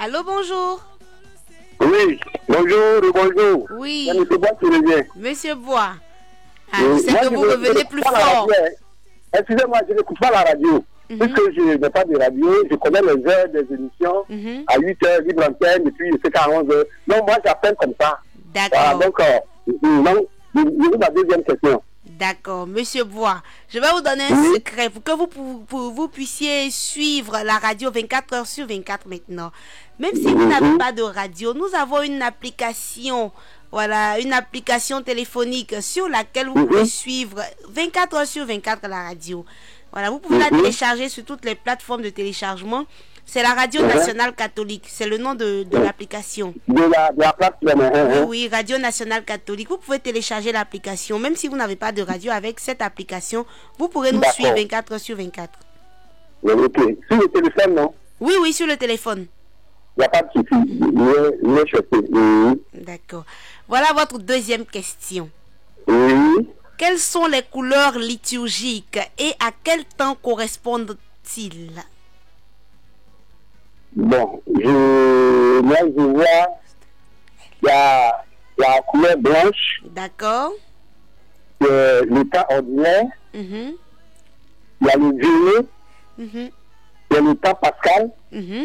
Allô, bonjour. Oui, bonjour. Oui. C'est Monsieur Bois qui revient. Monsieur Bois. Ah, Oui. je sais Moi, que vous revenez plus fort. Excusez-moi, je n'écoute pas la radio. Puisque je n'ai pas de radio, je connais les heures des émissions à 8h, libre antenne, et puis jusqu'à 11h. Non, moi, j'appelle comme ça. D'accord. Voilà, donc, non, je vous ma deuxième question. D'accord, Monsieur Bois, je vais vous donner un secret pour que vous puissiez suivre la radio 24 heures sur 24 maintenant. Même si vous n'avez pas de radio, nous avons une application, voilà, une application téléphonique sur laquelle vous pouvez suivre 24 heures sur 24 la radio. Voilà, vous pouvez la télécharger sur toutes les plateformes de téléchargement. C'est la Radio Nationale Catholique. C'est le nom de l'application. De la plateforme. Oui, Radio Nationale Catholique. Vous pouvez télécharger l'application. Même si vous n'avez pas de radio, avec cette application, vous pourrez nous suivre 24 heures sur 24. Ok. Sur le téléphone, non? Oui, oui, sur le téléphone. Il n'y a pas de souci. D'accord. Voilà votre deuxième question. Oui. Quelles sont les couleurs liturgiques et à quel temps correspondent-ils? Bon, moi je vois, il y a la couleur blanche. D'accord. Le temps ordinaire. Il y a le violet. Il y a le temps pascal. Le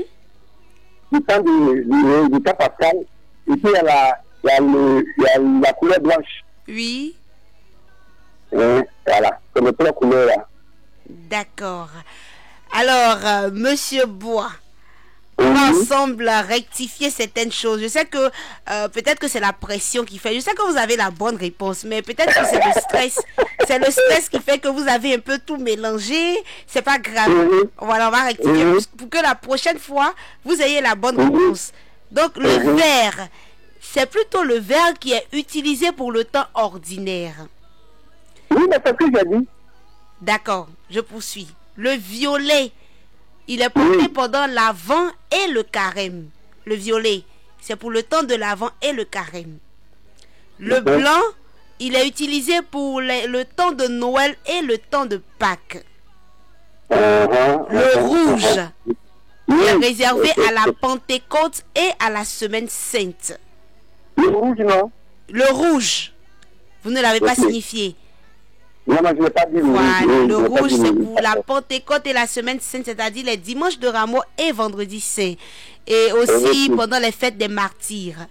temps pascal. Et puis il y a la couleur blanche. Oui. Voilà, c'est les trois couleurs là. D'accord. Alors, Monsieur Bois, on va ensemble rectifier certaines choses. Je sais que peut-être que c'est la pression qui fait. Je sais que vous avez la bonne réponse, mais peut-être que c'est le stress. C'est le stress qui fait que vous avez un peu tout mélangé. C'est pas grave. Voilà, on va rectifier pour que la prochaine fois, vous ayez la bonne réponse. Donc, le vert, c'est plutôt le vert qui est utilisé pour le temps ordinaire. Oui, mais c'est ce que j'ai dit. D'accord, je poursuis. Le violet, il est porté pendant l'Avent et le Carême. Le violet, c'est pour le temps de l'Avent et le Carême. Le blanc, il est utilisé pour le temps de Noël et le temps de Pâques. Le rouge, il est réservé à la Pentecôte et à la Semaine Sainte. Le rouge, non? Le rouge, vous ne l'avez pas signifié. Non, mais je n'ai pas dit le rouge, c'est pour la Pentecôte et la Semaine Sainte, c'est-à-dire les dimanches de Rameaux et vendredi saint. Et aussi pendant les fêtes des martyrs.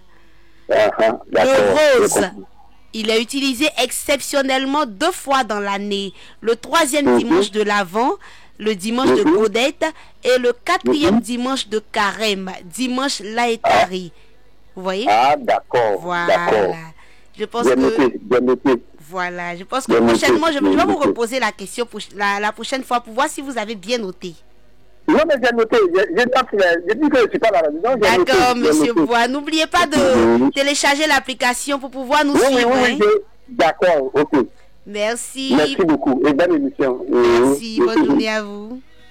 Le rose, il est utilisé exceptionnellement 2 fois dans l'année. Le 3e dimanche de l'Avent, le dimanche de Gaudette, et le 4e dimanche de Carême, dimanche Laetari. Vous voyez? Ah, d'accord. Voilà. Je pense que... Voilà, je pense que prochainement, je vais vous reposer la question pour la prochaine fois pour voir si vous avez bien noté. Non, mais j'ai noté. J'ai dit que je ne suis pas là. D'accord, Monsieur Bois. N'oubliez pas de télécharger l'application pour pouvoir nous suivre. Oui, d'accord, ok. Merci. Merci beaucoup et bonne émission. Merci, bonne journée à vous.